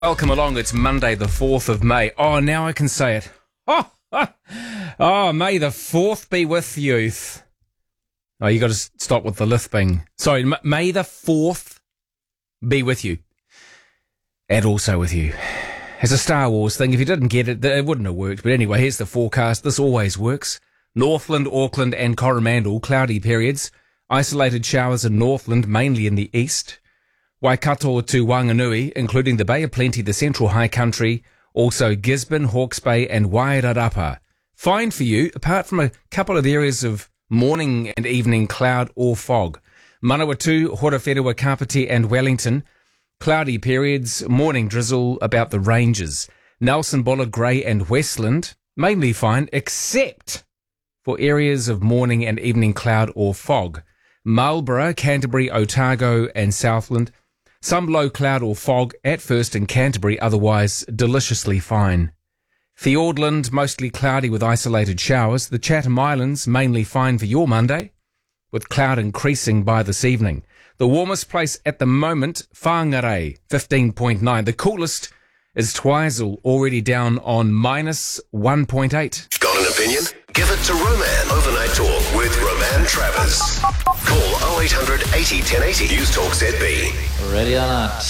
Welcome along. It's Monday, the 4th of May. Oh, now I can say it. May the 4th be with you. Oh, you got to stop with the lisping. Sorry, may the 4th be with you. And also with you. It's a Star Wars thing. If you didn't get it, it wouldn't have worked. But anyway, here's the forecast. This always works. Northland, Auckland and Coromandel, cloudy periods. Isolated showers in Northland, mainly in the east. Waikato to Wanganui, including the Bay of Plenty, the Central High Country, also Gisborne, Hawke's Bay and Wairarapa. Fine for you, apart from a couple of areas of morning and evening cloud or fog. Manawatu, Horowhenua, Kapiti and Wellington, cloudy periods, morning drizzle about the ranges. Nelson, Buller, Grey and Westland, mainly fine, except for areas of morning and evening cloud or fog. Marlborough, Canterbury, Otago and Southland, some low cloud or fog at first in Canterbury, otherwise deliciously fine. Fiordland, mostly cloudy with isolated showers. The Chatham Islands, mainly fine for your Monday, with cloud increasing by this evening. The warmest place at the moment, Whangarei, 15.9. The coolest is Twizel, already down on minus 1.8. Got an opinion? Give it to Roman. Overnight Talk with Roman Travers. Call 0800 80 1080. News Talk ZB. Ready or not?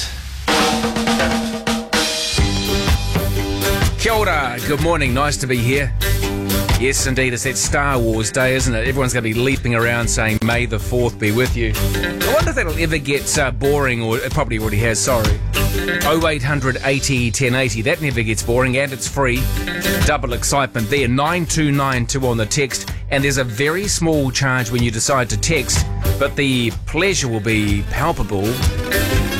Kia ora, good morning, nice to be here. Yes, indeed, it's that Star Wars day, isn't it? Everyone's going to be leaping around saying, May the 4th be with you. I wonder if that'll ever get boring, or it probably already has, sorry. 0800 80 1080, that never gets boring, and it's free. Double excitement there, 9292 on the text, and there's a very small charge when you decide to text, but the pleasure will be palpable